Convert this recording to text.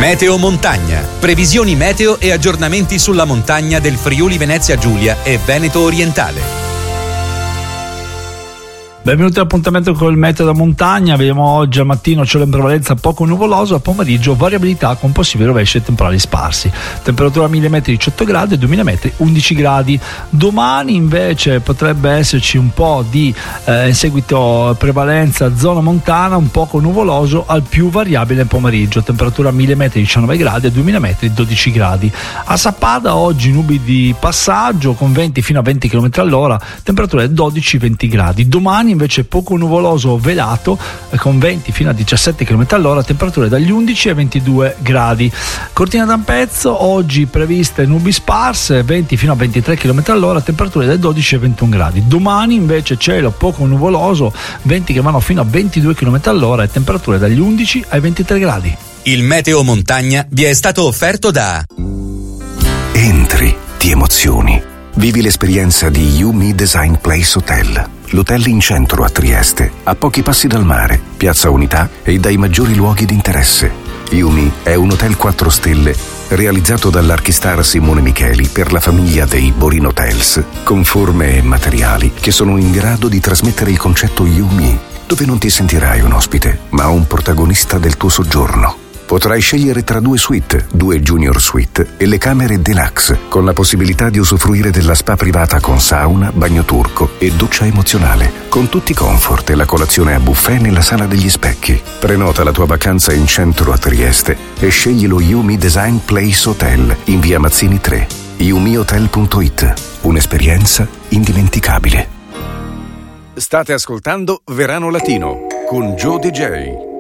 Meteo Montagna. Previsioni meteo e aggiornamenti sulla montagna del Friuli Venezia Giulia e Veneto Orientale. Benvenuti all'appuntamento con il meteo da montagna. Vediamo oggi al mattino cielo in prevalenza poco nuvoloso, al pomeriggio variabilità con possibili rovesci e temporali sparsi. Temperatura a 1000 metri 18 gradi e 2000 metri 11 gradi. Domani invece potrebbe esserci un po' di in seguito prevalenza zona montana, un poco nuvoloso, al più variabile nel pomeriggio. Temperatura a 1000 metri 19 gradi e 2000 metri 12 gradi. A Sappada oggi nubi di passaggio con venti fino a 20 km all'ora, temperature 12-20 gradi. Domani invece poco nuvoloso velato con venti fino a 17 km all'ora, temperature dagli 11 ai 22 gradi. Cortina d'Ampezzo oggi previste nubi sparse, venti fino a 23 km all'ora, temperature dai 12 ai 21 gradi. Domani invece cielo poco nuvoloso, venti che vanno fino a 22 km all'ora e temperature dagli 11 ai 23 gradi. Il Meteo Montagna vi è stato offerto da Entri, ti emozioni. Vivi l'esperienza di Yumi Design Place Hotel. L'hotel in centro a Trieste, a pochi passi dal mare, Piazza Unità e dai maggiori luoghi di interesse. Yumi è un hotel 4 stelle realizzato dall'archistar Simone Micheli per la famiglia dei Borin Hotels, con forme e materiali che sono in grado di trasmettere il concetto Yumi, dove non ti sentirai un ospite, ma un protagonista del tuo soggiorno. Potrai scegliere tra 2 suite, 2 junior suite e le camere deluxe, con la possibilità di usufruire della spa privata con sauna, bagno turco e doccia emozionale, con tutti i comfort e la colazione a buffet nella sala degli specchi. Prenota la tua vacanza in centro a Trieste e scegli lo Yumi Design Place Hotel in via Mazzini 3. yumihotel.it. Un'esperienza indimenticabile. State ascoltando Verano Latino con Joe DJ.